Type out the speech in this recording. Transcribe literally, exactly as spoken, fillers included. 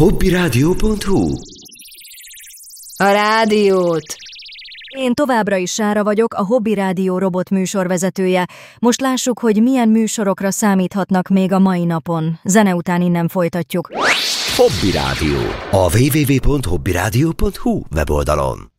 hobbyradio pont hu. A rádiót! Én továbbra is Sára vagyok, a Hobby Rádió robot műsorvezetője. Most lássuk, hogy milyen műsorokra számíthatnak még a mai napon. Zene után innen folytatjuk. Hobby Rádió. A double-u double-u double-u pont hobbyradio pont hu weboldalon.